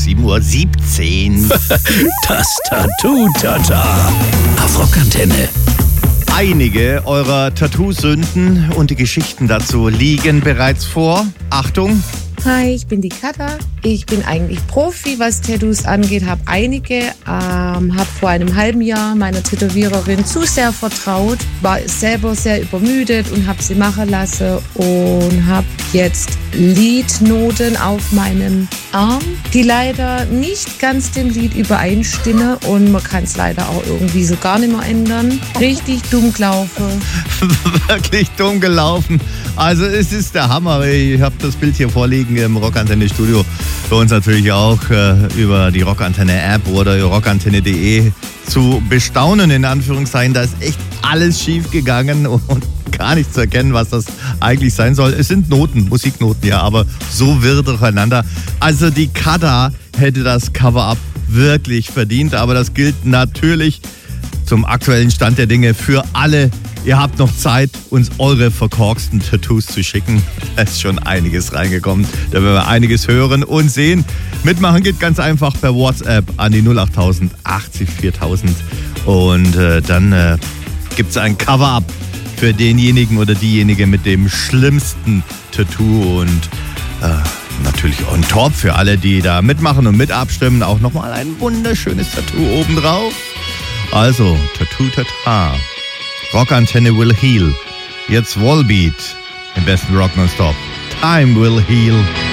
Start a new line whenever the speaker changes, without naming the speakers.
7:17 Uhr.
Das Tattoo-Tata auf Rockantenne.
Einige eurer Tattoo-Sünden und die Geschichten dazu liegen bereits vor. Achtung!
Hi, ich bin die Katha. Ich bin eigentlich Profi, was Tattoos angeht, habe einige, habe vor einem halben Jahr meiner Tätowiererin zu sehr vertraut, war selber sehr übermüdet und habe sie machen lassen und habe jetzt Liednoten auf meinem Arm, die leider nicht ganz dem Lied übereinstimmen und man kann es leider auch irgendwie so gar nicht mehr ändern. Richtig dumm gelaufen.
Wirklich dumm gelaufen. Also es ist der Hammer. Ich habe das Bild hier vorliegen im Rockantenne-Studio. Für uns natürlich auch über die Rockantenne-App oder rockantenne.de zu bestaunen, in Anführungszeichen. Da ist echt alles schief gegangen und gar nicht zu erkennen, was das eigentlich sein soll. Es sind Noten, Musiknoten, ja, aber so wirr durcheinander. Also die Katha hätte das Cover-Up wirklich verdient, aber das gilt natürlich zum aktuellen Stand der Dinge für alle. Ihr habt noch Zeit, uns eure verkorksten Tattoos zu schicken. Da ist schon einiges reingekommen. Da werden wir einiges hören und sehen. Mitmachen geht ganz einfach per WhatsApp an die 08000 80 4000. Und dann gibt es ein Cover-Up für denjenigen oder diejenige mit dem schlimmsten Tattoo. Und natürlich on top für alle, die da mitmachen und mit abstimmen. Auch nochmal ein wunderschönes Tattoo obendrauf. Also, Tattoo-Tata. Rockantenne will heal. Jetzt Volbeat im besten Rock nonstop. Time will heal.